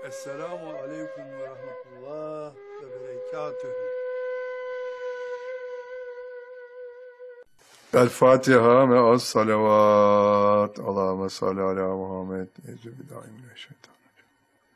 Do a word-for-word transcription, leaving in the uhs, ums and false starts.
Esselamu aleyküm ve rahmetullah ve berekatühü. El Fatiha ve as salavat. Allahümme salli ala Muhammed. Ece billahi mineşşeytanirracim.